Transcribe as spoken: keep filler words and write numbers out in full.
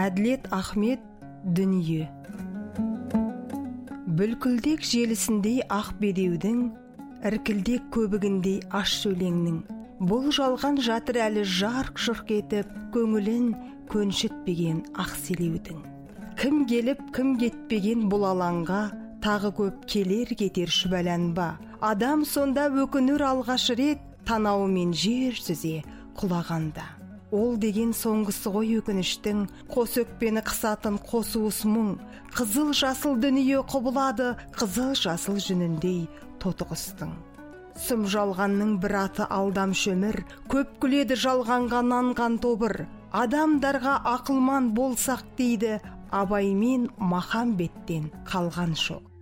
Әділет Ахмет, дүние. Бүлкілдек желісіндей ақ бедеудің, іркілдек көбігіндей аш сөйлеңнің. Бұл жалған жатыр әлі жарқ-жұрқ етіп, көңілін көншітпеген ақ селеудің. Кім келіп, кім кетпеген бұл алаңға, тағы көп келер кетер шүбәланба. Адам сонда өкінір алғаш рет, танауымен жер сүзе құлағанда. Ол деген соңғысы ғой өкініштің, қос өкпені қысатын қос уыс мұң. Қызыл жасыл дүние құбылады, қызыл жасыл жүніндей тотығыстың. Сұм жалғанның бір аты алдам шөмір, көп күледі жалғанға нанған тобыр. Адамдарға ақылман болсақ дейді, Абай мен Махамбеттен қалған жоқ.